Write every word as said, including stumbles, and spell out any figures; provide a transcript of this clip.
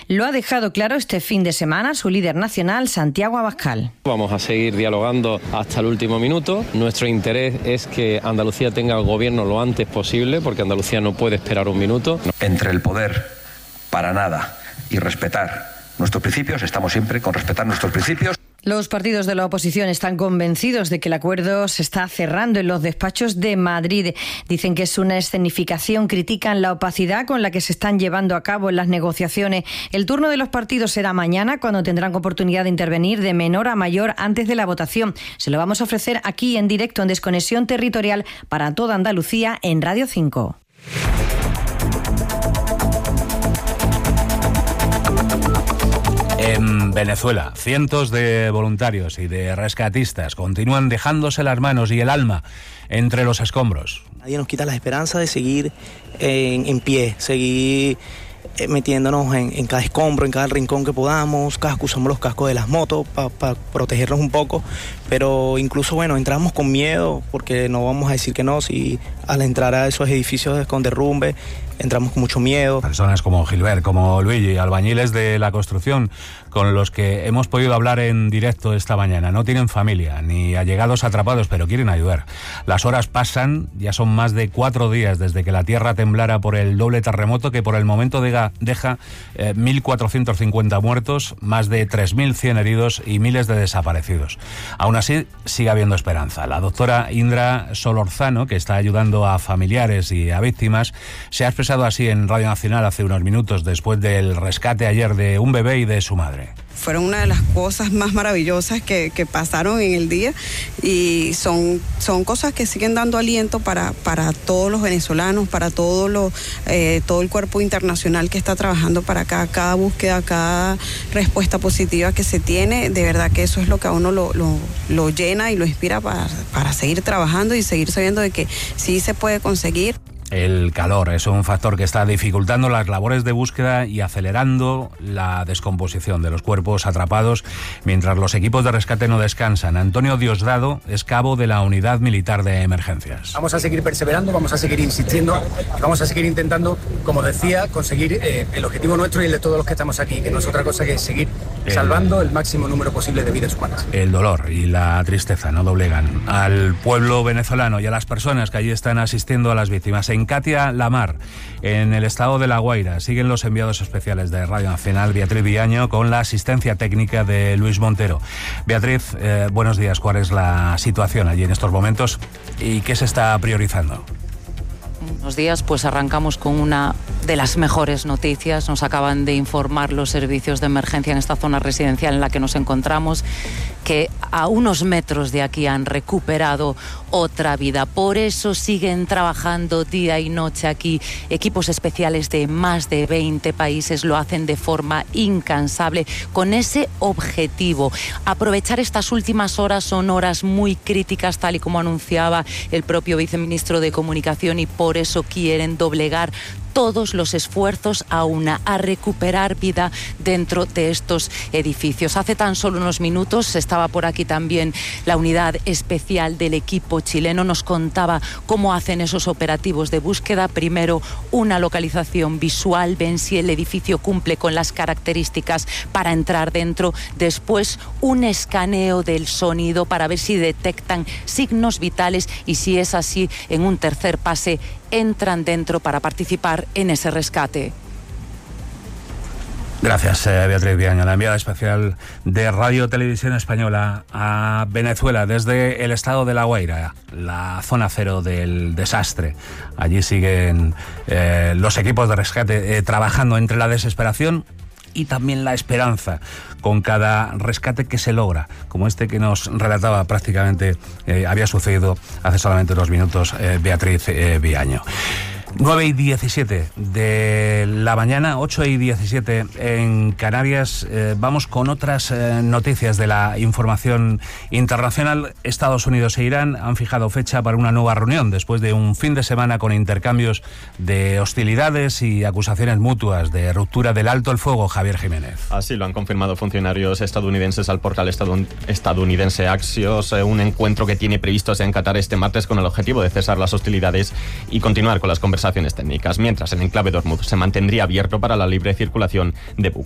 Lo ha dejado claro este fin de semana su líder nacional, Santiago Abascal. Vamos a seguir dialogando hasta el último minuto. Nuestro interés es que Andalucía tenga el gobierno lo antes posible, porque Andalucía no puede esperar un minuto. Entre el poder, para nada, y respetar nuestros principios, estamos siempre con respetar nuestros principios. Los partidos de la oposición están convencidos de que el acuerdo se está cerrando en los despachos de Madrid. Dicen que es una escenificación, critican la opacidad con la que se están llevando a cabo las negociaciones. El turno de los partidos será mañana, cuando tendrán oportunidad de intervenir de menor a mayor antes de la votación. Se lo vamos a ofrecer aquí en directo en Desconexión Territorial para toda Andalucía en Radio cinco. En Venezuela, cientos de voluntarios y de rescatistas continúan dejándose las manos y el alma entre los escombros. Nadie nos quita la esperanza de seguir en, en pie, seguir metiéndonos en, en cada escombro, en cada rincón que podamos. Casco, usamos los cascos de las motos para pa protegernos un poco, pero incluso, bueno, entramos con miedo, porque no vamos a decir que no, si al entrar a esos edificios con derrumbe, entramos con mucho miedo. Personas como Gilbert, como Luigi, albañiles de la construcción, con los que hemos podido hablar en directo esta mañana. No tienen familia, ni allegados atrapados, pero quieren ayudar. Las horas pasan, ya son más de cuatro días desde que la tierra temblara por el doble terremoto, que por el momento deja, deja eh, mil cuatrocientos cincuenta muertos, más de tres mil cien heridos y miles de desaparecidos. Aún así, sigue habiendo esperanza. La doctora Indra Solorzano, que está ayudando a familiares y a víctimas, se ha expresado así en Radio Nacional hace unos minutos, después del rescate ayer de un bebé y de su madre. Fueron una de las cosas más maravillosas que, que pasaron en el día, y son, son cosas que siguen dando aliento para, para todos los venezolanos, para todo, lo, eh, todo el cuerpo internacional que está trabajando para acá. Cada búsqueda, cada respuesta positiva que se tiene, de verdad que eso es lo que a uno lo, lo, lo llena y lo inspira para, para seguir trabajando y seguir sabiendo de que sí se puede conseguir. El calor es un factor que está dificultando las labores de búsqueda y acelerando la descomposición de los cuerpos atrapados mientras los equipos de rescate no descansan. Antonio Diosdado es cabo de la Unidad Militar de Emergencias. Vamos a seguir perseverando, vamos a seguir insistiendo, vamos a seguir intentando, como decía, conseguir eh, el objetivo nuestro y el de todos los que estamos aquí, que no es otra cosa que seguir el, salvando el máximo número posible de vidas humanas. El dolor y la tristeza no doblegan al pueblo venezolano y a las personas que allí están asistiendo a las víctimas. En Catia Lamar, en el estado de La Guaira, siguen los enviados especiales de Radio Nacional, Beatriz Viaño, con la asistencia técnica de Luis Montero. Beatriz, eh, buenos días. ¿Cuál es la situación allí en estos momentos y qué se está priorizando? Buenos días, pues arrancamos con una de las mejores noticias. Nos acaban de informar los servicios de emergencia en esta zona residencial en la que nos encontramos, que a unos metros de aquí han recuperado otra vida. Por eso siguen trabajando día y noche aquí equipos especiales de más de veinte países. Lo hacen de forma incansable con ese objetivo. Aprovechar estas últimas horas, son horas muy críticas, tal y como anunciaba el propio viceministro de Comunicación, y por eso quieren doblegar todos los esfuerzos a una, a recuperar vida dentro de estos edificios. Hace tan solo unos minutos estaba por aquí también la unidad especial del equipo chileno. Nos contaba cómo hacen esos operativos de búsqueda. Primero, una localización visual, ven si el edificio cumple con las características para entrar dentro. Después, un escaneo del sonido para ver si detectan signos vitales, y si es así, en un tercer pase, entran dentro para participar en ese rescate. Gracias, eh, Beatriz Viaño, la enviada especial de Radio Televisión Española a Venezuela desde el estado de La Guaira, la zona cero del desastre. Allí siguen eh, los equipos de rescate eh, trabajando entre la desesperación y también la esperanza con cada rescate que se logra, como este que nos relataba prácticamente, eh, había sucedido hace solamente unos minutos eh, Beatriz eh, Viaño. nueve y diecisiete de la mañana, ocho y diecisiete en Canarias. Eh, vamos con otras eh, noticias de la información internacional. Estados Unidos e Irán han fijado fecha para una nueva reunión después de un fin de semana con intercambios de hostilidades y acusaciones mutuas de ruptura del alto el fuego. Javier Jiménez. Así lo han confirmado funcionarios estadounidenses al portal estadounidense Axios, eh, un encuentro que tiene previsto en Qatar este martes con el objetivo de cesar las hostilidades y continuar con las conversaciones técnicas, mientras en enclave de Hormuz se mantendría abierto para la libre circulación de buques.